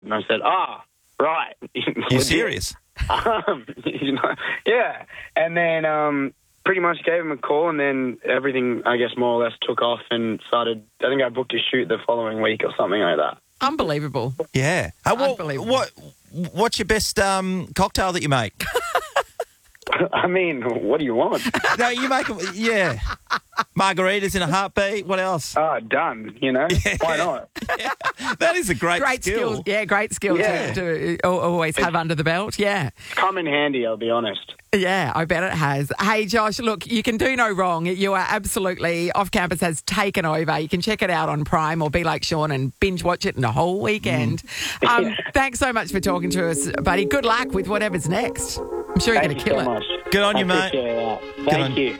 And I said, right. You serious? Yeah. And then pretty much gave him a call, and then everything, I guess, more or less took off and started. I think I booked a shoot the following week or something like that. Unbelievable. Yeah. Unbelievable. What's your best cocktail that you make? I mean, what do you want? No, you make them, yeah. Margaritas in a heartbeat. What else? Done, Why not? Yeah. That is a great skill. Skill. Yeah, great skill to always have under the belt. Yeah. Come in handy, I'll be honest. Yeah, I bet it has. Hey, Josh, look, you can do no wrong. You are absolutely, Off Campus has taken over. You can check it out on Prime or be like Sean and binge watch it in the whole weekend. Thanks so much for talking to us, buddy. Good luck with whatever's next. I'm sure you're going to kill it. Much. Good on you, mate. Thank you.